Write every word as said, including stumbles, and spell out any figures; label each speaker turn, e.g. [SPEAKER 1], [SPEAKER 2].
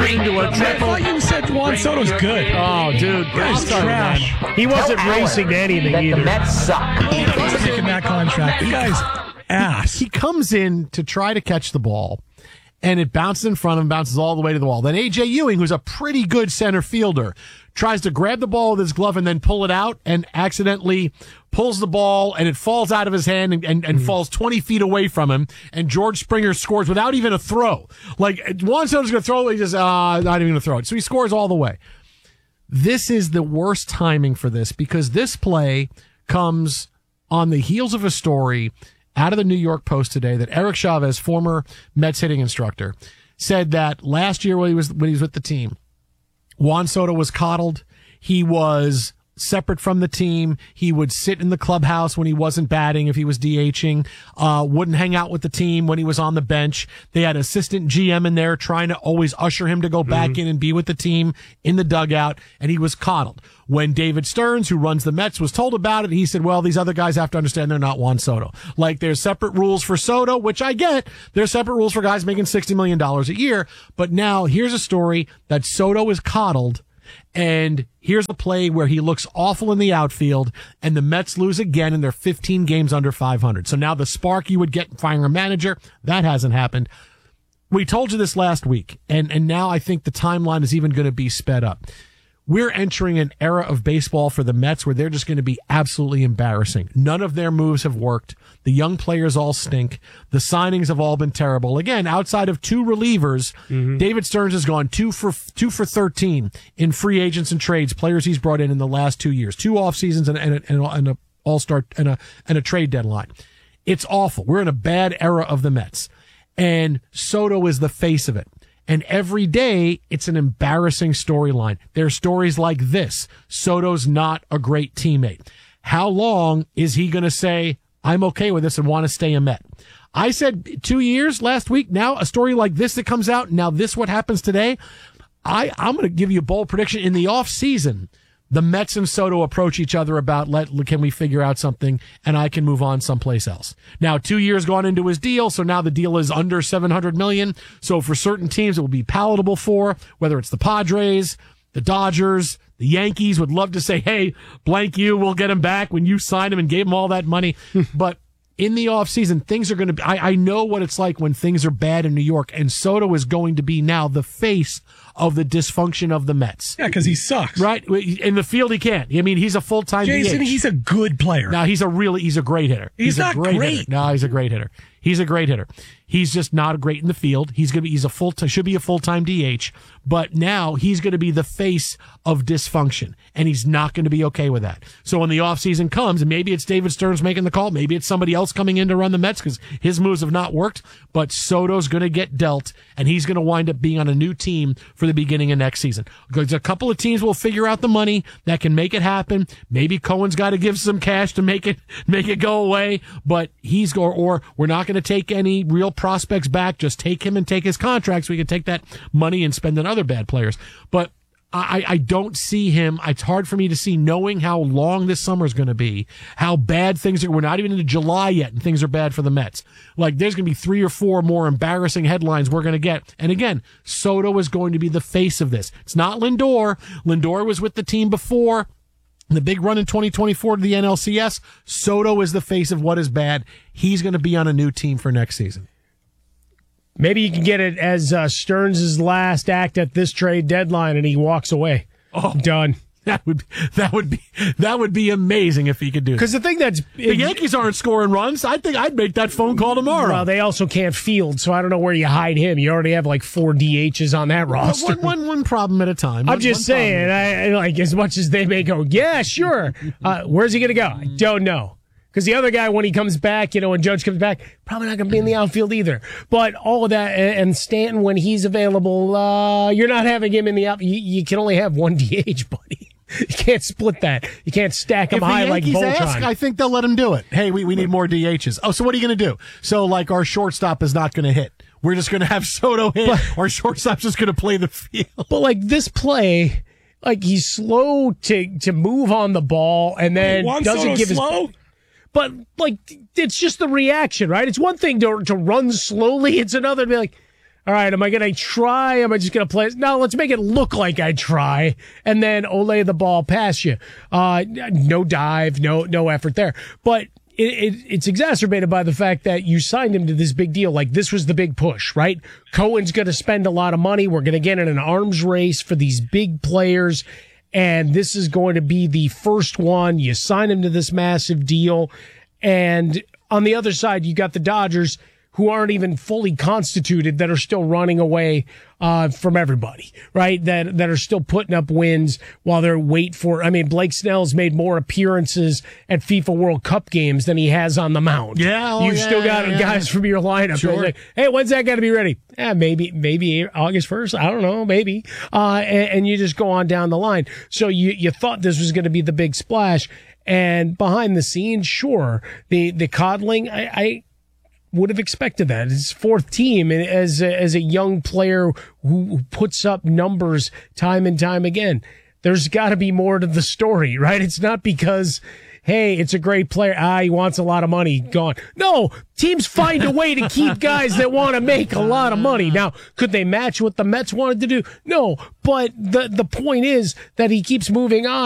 [SPEAKER 1] into a
[SPEAKER 2] I
[SPEAKER 1] triple.
[SPEAKER 2] thought you said Juan Soto's good.
[SPEAKER 1] Oh, dude,
[SPEAKER 2] That's trash.
[SPEAKER 3] He wasn't
[SPEAKER 4] Tell Allen
[SPEAKER 3] racing to anything
[SPEAKER 4] that
[SPEAKER 3] either.
[SPEAKER 4] The Mets suck.
[SPEAKER 2] He's taking that contract. The guy's ass.
[SPEAKER 1] He comes in to try to catch the ball, and it bounces in front of him, bounces all the way to the wall. Then A J. Ewing, who's a pretty good center fielder, tries to grab the ball with his glove and then pull it out and accidentally pulls the ball, and it falls out of his hand and, and, and mm. falls twenty feet away from him. And George Springer scores without even a throw. Like, Juan Soto's going to throw it, he just, uh, not even going to throw it. So he scores all the way. This is the worst timing for this because this play comes on the heels of a story out of the New York Post today that Eric Chavez, former Mets hitting instructor, said that last year when he was when he was with the team, Juan Soto was coddled. He was separate from the team. He would sit in the clubhouse when he wasn't batting if he was DHing, uh, wouldn't hang out with the team when he was on the bench. They had assistant G M in there trying to always usher him to go back mm-hmm. in and be with the team in the dugout, and he was coddled. When David Stearns, who runs the Mets, was told about it, he said, well, these other guys have to understand they're not Juan Soto. Like, there's separate rules for Soto, which I get. There's separate rules for guys making sixty million dollars a year. But now here's a story that Soto is coddled. And here's the play where he looks awful in the outfield, and the Mets lose again, and they're fifteen games under five hundred. So now the spark you would get firing a manager, that hasn't happened. We told you this last week, and, and now I think the timeline is even going to be sped up. We're entering an era of baseball for the Mets where they're just going to be absolutely embarrassing. None of their moves have worked. The young players all stink. The signings have all been terrible. Again, outside of two relievers, mm-hmm. David Stearns has gone two for two for thirteen in free agents and trades, players he's brought in in the last two years, two off seasons and, and, and, and a all-star and a and a trade deadline. It's awful. We're in a bad era of the Mets, and Soto is the face of it. And every day, it's an embarrassing storyline. There are stories like this. Soto's not a great teammate. How long is he going to say, I'm okay with this and want to stay a Met? I said two years last week. Now a story like this that comes out. Now this what happens today. I, I'm going to give you a bold prediction. In the off season, the Mets and Soto approach each other about, let, can we figure out something and I can move on someplace else. Now, two years gone into his deal, so now the deal is under seven hundred million dollars. So for certain teams, it will be palatable for, whether it's the Padres, the Dodgers, the Yankees would love to say, hey, blank you, we'll get him back when you signed him and gave him all that money. But in the offseason, things are going to be, I, I know what it's like when things are bad in New York, and Soto is going to be now the face of the dysfunction of the Mets.
[SPEAKER 2] Yeah, because he sucks.
[SPEAKER 1] Right? In the field, he can't. I mean, he's a full-time
[SPEAKER 2] Jason,
[SPEAKER 1] D H.
[SPEAKER 2] He's a good player.
[SPEAKER 1] Now, he's a really, he's a great hitter.
[SPEAKER 2] He's,
[SPEAKER 1] he's
[SPEAKER 2] not
[SPEAKER 1] a great,
[SPEAKER 2] great.
[SPEAKER 1] Hitter. No, he's a great hitter. He's a great hitter. He's just not great in the field. He's going to be, he's a full, should be a full-time D H, but now he's going to be the face of dysfunction, and he's not going to be okay with that. So when the offseason comes, and maybe it's David Stearns making the call, maybe it's somebody else coming in to run the Mets because his moves have not worked, but Soto's going to get dealt, and he's going to wind up being on a new team for the beginning of next season. Because a couple of teams will figure out the money that can make it happen. Maybe Cohen's got to give some cash to make it, make it go away, but he's go, or we're not going to take any real prospects back. Just take him and take his contract so we can take that money and spend on other bad players. But I, I don't see him. It's hard for me to see, knowing how long this summer is going to be, how bad things are. We're not even into July yet, and things are bad for the Mets. Like, there's going to be three or four more embarrassing headlines we're going to get. And again, Soto is going to be the face of this. It's not Lindor. Lindor was with the team before the big run in twenty twenty-four to the N L C S. Soto is the face of what is bad. He's going to be on a new team for next season.
[SPEAKER 3] Maybe you can get it as uh, Stearns' last act at this trade deadline, and he walks away.
[SPEAKER 1] Oh,
[SPEAKER 3] done.
[SPEAKER 1] That would that would be that would be amazing if he could do.
[SPEAKER 3] Because the thing that's
[SPEAKER 1] the Yankees aren't scoring runs. I think I'd make that phone call tomorrow.
[SPEAKER 3] Well, they also can't field, so I don't know where you hide him. You already have like four D Hs on that roster.
[SPEAKER 1] One, one, one problem at a time.
[SPEAKER 3] I'm
[SPEAKER 1] one,
[SPEAKER 3] just
[SPEAKER 1] one
[SPEAKER 3] saying, I, like as much as they may go, yeah, sure. Uh, where's he going to go? I don't know. Because the other guy, when he comes back, you know, when Judge comes back, probably not going to be in the outfield either. But all of that, and Stanton, when he's available, uh, you're not having him in the outfield. You, you can only have one D H, buddy. You can't split that. You can't stack them
[SPEAKER 1] if
[SPEAKER 3] high
[SPEAKER 1] the
[SPEAKER 3] like
[SPEAKER 1] Yankees
[SPEAKER 3] Voltron.
[SPEAKER 1] Ask, I think they'll let him do it. Hey, we, we need more D Hs. Oh, so what are you going to do? So, like, our shortstop is not going to hit. We're just going to have Soto hit. But, our shortstop's just going to play the field.
[SPEAKER 3] But, like, this play, like, he's slow to, to move on the ball, and then
[SPEAKER 2] Juan
[SPEAKER 3] doesn't
[SPEAKER 2] Soto's
[SPEAKER 3] give his...
[SPEAKER 2] slow?
[SPEAKER 3] But, like, it's just the reaction, right? It's one thing to to run slowly. It's another to be like, all right, am I going to try? Am I just going to play? No, let's make it look like I try, and then Ole the ball past you. Uh, no dive, no no effort there. But it, it, it's exacerbated by the fact that you signed him to this big deal. Like, this was the big push, right? Cohen's going to spend a lot of money. We're going to get in an arms race for these big players, and this is going to be the first one. You sign him to this massive deal, and on the other side, you got the Dodgers, who aren't even fully constituted, that are still running away uh, from everybody, right? That that are still putting up wins while they're wait for. I mean, Blake Snell's made more appearances at FIFA World Cup games than he has on the mound.
[SPEAKER 1] Yeah, oh,
[SPEAKER 3] you've
[SPEAKER 1] yeah,
[SPEAKER 3] still got
[SPEAKER 1] yeah,
[SPEAKER 3] guys
[SPEAKER 1] yeah.
[SPEAKER 3] from your lineup.
[SPEAKER 1] Sure.
[SPEAKER 3] Like, hey, when's that got to be ready? Eh, maybe maybe August first. I don't know, maybe. Uh, and, and you just go on down the line. So you you thought this was going to be the big splash, and behind the scenes, sure, the the coddling. I. I would have expected that. His fourth team, and as a, as a young player who puts up numbers time and time again, there's got to be more to the story, right? It's not because, hey, it's a great player. Ah, he wants a lot of money. Gone. No, teams find a way to keep guys that want to make a lot of money. Now, could they match what the Mets wanted to do? No, but the the point is that he keeps moving on.